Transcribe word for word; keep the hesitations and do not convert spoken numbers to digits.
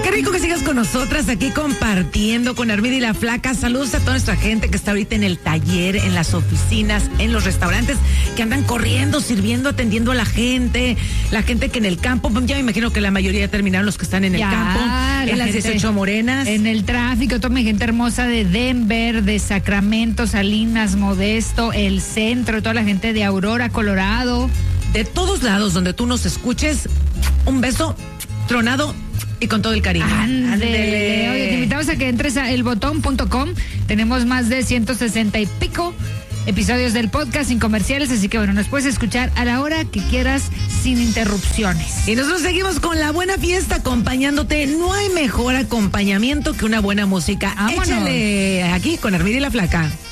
Qué rico que sigas con nosotras aquí compartiendo con Armida y la Flaca. Saludos a toda nuestra gente que está ahorita en el taller, en las oficinas, en los restaurantes, que andan corriendo, sirviendo, atendiendo a la gente. La gente que en el campo, ya me imagino que la mayoría ya terminaron los que están en el ya, campo, en las dieciocho Morenas. En el tráfico, toda mi gente hermosa de Denver, de Sacramento, Salinas, Modesto, el centro, toda la gente de Aurora, Colorado. De todos lados donde tú nos escuches, un beso tronado y con todo el cariño. Ándele. Oye, te invitamos a que entres a el botón punto com. Tenemos más de ciento sesenta y pico episodios del podcast sin comerciales, así que bueno, nos puedes escuchar a la hora que quieras sin interrupciones. Y nosotros seguimos con la buena fiesta acompañándote. No hay mejor acompañamiento que una buena música. Vámonos. Échale aquí con Armida y la Flaca.